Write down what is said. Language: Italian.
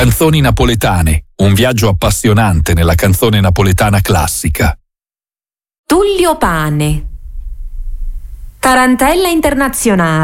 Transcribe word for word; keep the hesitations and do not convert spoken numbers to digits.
Canzoni napoletane, un viaggio appassionante nella canzone napoletana classica. Tullio Pane. Tarantella internazionale.